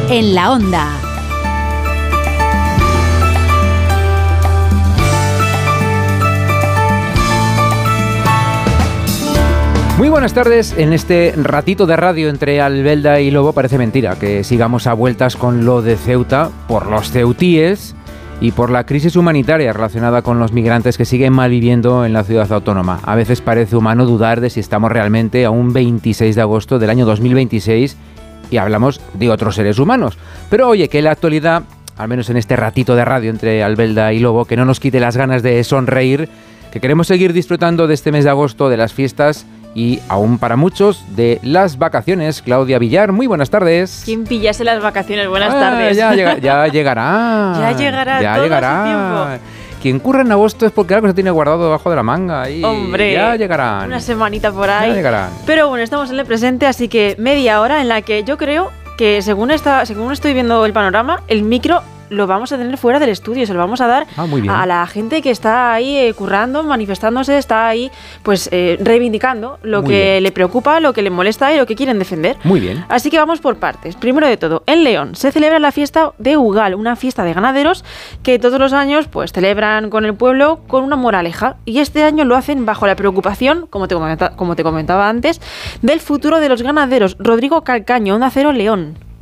en la Onda. Muy buenas tardes. En este ratito de radio entre Albelda y Lobo parece mentira que sigamos a vueltas con lo de Ceuta por los ceutíes y por la crisis humanitaria relacionada con los migrantes que siguen malviviendo en la ciudad autónoma. A veces parece humano dudar de si estamos realmente a un 26 de agosto del año 2026 y hablamos de otros seres humanos. Pero oye, que la actualidad, al menos en este ratito de radio entre Albelda y Lobo, que no nos quite las ganas de sonreír, que queremos seguir disfrutando de este mes de agosto, de las fiestas y aún para muchos de las vacaciones. Claudia Villar, muy buenas tardes. ¿Quién pillase las vacaciones? Buenas tardes. Ya llegará. Ya llegará, ya todo llegará. su tiempo. Quien curra en agosto es porque algo se tiene guardado debajo de la manga. Y hombre, ya llegarán. Una semanita por ahí. Ya llegarán. Pero bueno, estamos en el presente, así que media hora en la que yo creo que según estoy viendo el panorama, el micro lo vamos a tener fuera del estudio, se lo vamos a dar a la gente que está ahí currando, manifestándose, está ahí pues reivindicando lo muy que bien le preocupa, lo que le molesta y lo que quieren defender. Muy bien. Así que vamos por partes. Primero de todo, en León se celebra la fiesta de Ugal, una fiesta de ganaderos que todos los años pues celebran con el pueblo con una moraleja, y este año lo hacen bajo la preocupación, como te comentaba antes, del futuro de los ganaderos. Rodrigo Calcaño, Onda Cero, León.